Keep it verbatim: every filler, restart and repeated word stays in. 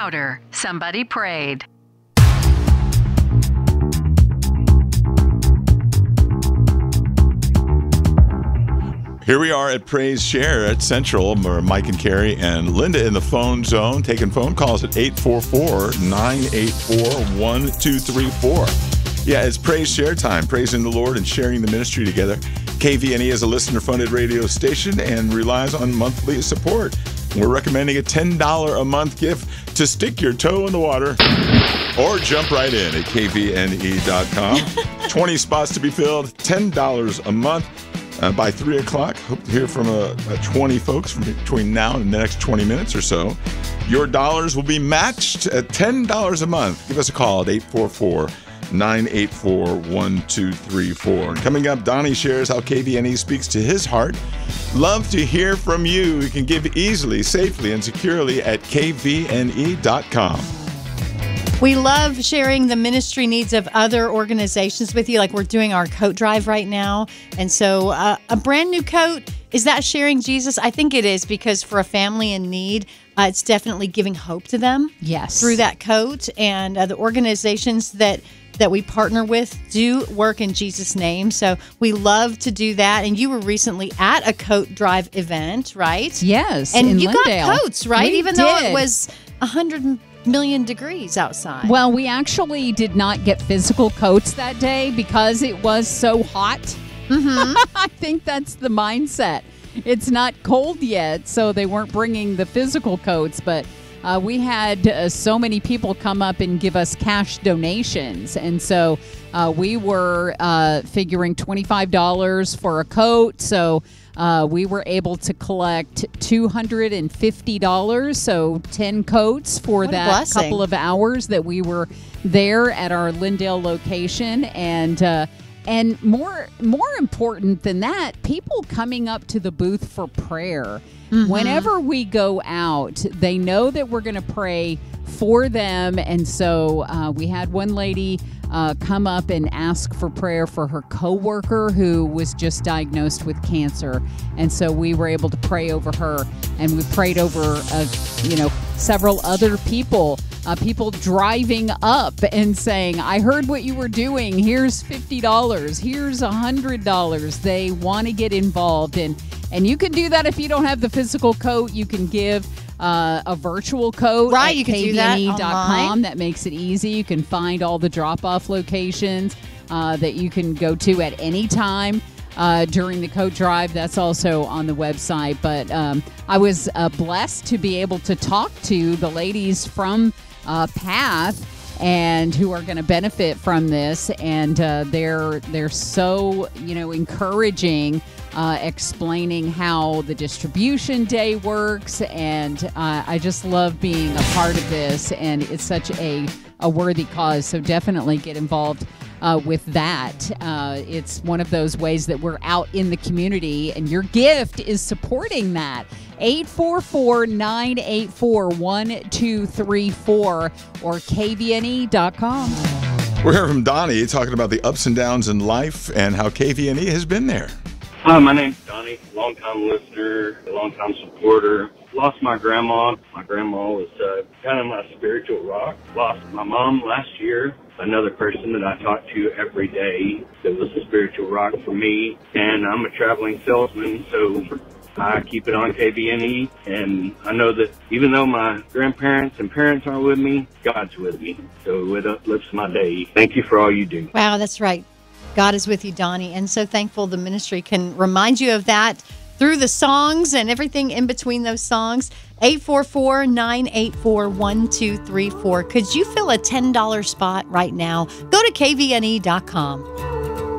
louder. Somebody prayed. Here we are at Praise Share at Central. We're Mike and Carrie and Linda in the phone zone, taking phone calls at eight four four, nine eight four, one two three four. Yeah, it's Praise Share time, praising the Lord and sharing the ministry together. K V N E is a listener-funded radio station and relies on monthly support. We're recommending a ten dollars a month gift to stick your toe in the water or jump right in at K V N E dot com. twenty spots to be filled, ten dollars a month. Uh, by three o'clock, hope to hear from uh, uh, twenty folks from between now and the next twenty minutes or so. Your dollars will be matched at ten dollars a month. Give us a call at eight four four, nine eight four, one two three four. And coming up, Donnie shares how K V N E speaks to his heart. Love to hear from you. You can give easily, safely, and securely at K V N E dot com. We love sharing the ministry needs of other organizations with you, like we're doing our coat drive right now. And so uh, a brand new coat, is that sharing Jesus? I think it is, because for a family in need, uh, it's definitely giving hope to them. Yes. Through that coat. And uh, the organizations that that we partner with do work in Jesus' name. So we love to do that. And you were recently at a coat drive event, right? Yes. And in you Lindale. got coats, right? We Even did. though it was one hundred million degrees outside. Well, we actually did not get physical coats that day because it was so hot. Mm-hmm. I think that's the mindset. It's not cold yet, so they weren't bringing the physical coats, but uh, we had uh, so many people come up and give us cash donations. And so uh, we were uh, figuring twenty-five dollars for a coat. So Uh, we were able to collect two hundred fifty dollars, so ten coats for What a that blessing. couple of hours that we were there at our Lindale location. And uh, and more more important than that, people coming up to the booth for prayer. Mm-hmm. Whenever we go out, they know that we're going to pray for them. And so uh, we had one lady uh, come up and ask for prayer for her coworker who was just diagnosed with cancer. And so we were able to pray over her, and we prayed over, uh, you know, several other people, uh, people driving up and saying, I heard what you were doing. Here's fifty dollars. Here's one hundred dollars. They want to get involved. And, and you can do that if you don't have the physical coat. You can give Uh, a virtual code Right, at you can do that K V N E dot com. online. That makes it easy. You can find all the drop-off locations uh, that you can go to at any time uh, during the coat drive. That's also on the website. But um, I was uh, blessed to be able to talk to the ladies from uh, Path, and who are going to benefit from this. And uh, they're they're so, you know, encouraging, uh, explaining how the distribution day works. And uh, I just love being a part of this, and it's such a, a worthy cause. So definitely get involved uh, with that. Uh, it's one of those ways that we're out in the community, and your gift is supporting that. eight four four, nine eight four, one two three four or K V N E dot com. We're hearing from Donnie talking about the ups and downs in life and how K V N E has been there. Hi, my name's Donnie, longtime listener, longtime supporter. Lost my grandma. My grandma was uh, kind of my spiritual rock. Lost my mom last year. Another person that I talk to every day that was a spiritual rock for me. And I'm a traveling salesman, so I keep it on K V N E. And I know that even though my grandparents and parents aren't with me, God's with me. So it uplifts my day. Thank you for all you do. Wow, that's right. God is with you, Donnie. And so thankful the ministry can remind you of that through the songs and everything in between those songs. eight four four, nine eight four, one two three four. Could you fill a ten dollars spot right now? Go to K V N E dot com.